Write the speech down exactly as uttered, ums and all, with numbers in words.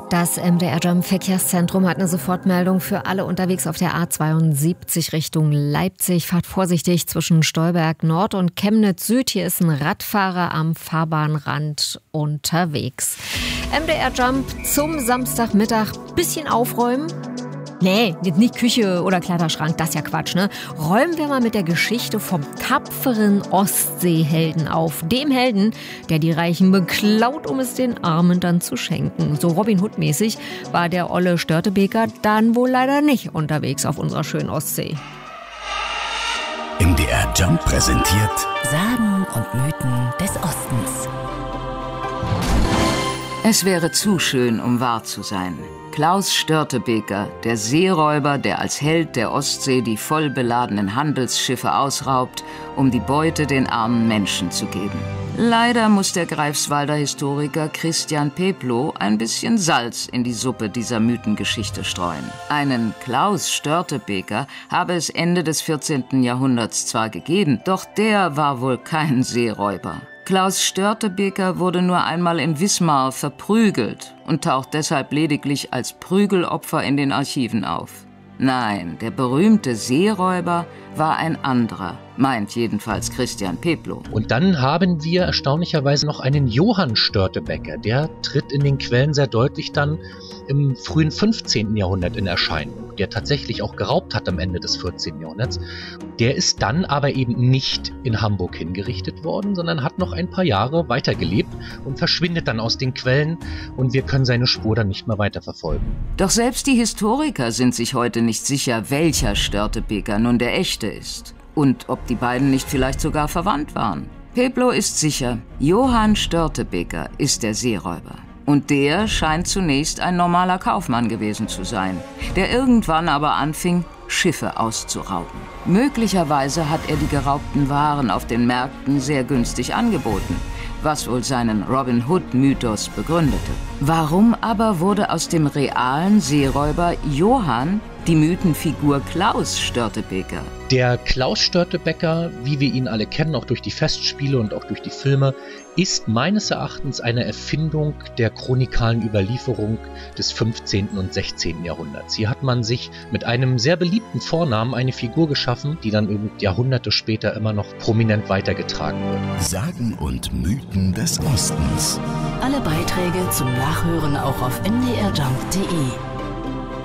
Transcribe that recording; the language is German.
Das M D R Jump Verkehrszentrum hat eine Sofortmeldung für alle unterwegs auf der A zweiundsiebzig Richtung Leipzig. Fahrt vorsichtig zwischen Stolberg Nord und Chemnitz Süd. Hier ist ein Radfahrer am Fahrbahnrand unterwegs. M D R Jump zum Samstagmittag. Bisschen aufräumen. Nee, jetzt nicht Küche oder Kleiderschrank, das ist ja Quatsch, ne? Räumen wir mal mit der Geschichte vom tapferen Ostseehelden auf. Dem Helden, der die Reichen beklaut, um es den Armen dann zu schenken. So Robin Hood-mäßig war der olle Störtebeker dann wohl leider nicht unterwegs auf unserer schönen Ostsee. M D R Jump präsentiert Sagen und Mythen des Ostens. Es wäre zu schön, um wahr zu sein. Klaus Störtebeker, der Seeräuber, der als Held der Ostsee die voll beladenen Handelsschiffe ausraubt, um die Beute den armen Menschen zu geben. Leider muss der Greifswalder Historiker Christian Peplow ein bisschen Salz in die Suppe dieser Mythengeschichte streuen. Einen Klaus Störtebeker habe es Ende des vierzehnten Jahrhunderts zwar gegeben, doch der war wohl kein Seeräuber. Klaus Störtebeker wurde nur einmal in Wismar verprügelt und taucht deshalb lediglich als Prügelopfer in den Archiven auf. Nein, der berühmte Seeräuber war ein anderer, meint jedenfalls Christian Peplow. Und dann haben wir erstaunlicherweise noch einen Johann Störtebeker. Der tritt in den Quellen sehr deutlich dann im frühen fünfzehnten Jahrhundert in Erscheinung, der tatsächlich auch geraubt hat am Ende des vierzehnten Jahrhunderts. Der ist dann aber eben nicht in Hamburg hingerichtet worden, sondern hat noch ein paar Jahre weitergelebt und verschwindet dann aus den Quellen und wir können seine Spur dann nicht mehr weiterverfolgen. Doch selbst die Historiker sind sich heute nicht sicher, welcher Störtebeker nun der echte ist und ob die beiden nicht vielleicht sogar verwandt waren. Peplow ist sicher, Johann Störtebeker ist der Seeräuber. Und der scheint zunächst ein normaler Kaufmann gewesen zu sein, der irgendwann aber anfing, Schiffe auszurauben. Möglicherweise hat er die geraubten Waren auf den Märkten sehr günstig angeboten, was wohl seinen Robin Hood-Mythos begründete. Warum aber wurde aus dem realen Seeräuber Johann die Mythenfigur Klaus Störtebeker? Der Klaus Störtebeker, wie wir ihn alle kennen, auch durch die Festspiele und auch durch die Filme, ist meines Erachtens eine Erfindung der chronikalen Überlieferung des fünfzehnten und sechzehnten Jahrhunderts. Hier hat man sich mit einem sehr beliebten Vornamen eine Figur geschaffen, die dann eben Jahrhunderte später immer noch prominent weitergetragen wird. Sagen und Mythen des Ostens. Alle Beiträge zum Nachhören auch auf m d r jump punkt d e.